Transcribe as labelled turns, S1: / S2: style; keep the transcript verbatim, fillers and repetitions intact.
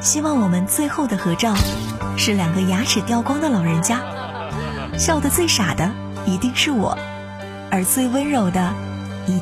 S1: 希望我们最后的合照是两个牙齿掉光的老人家，笑得最傻的一定是我，而最温柔的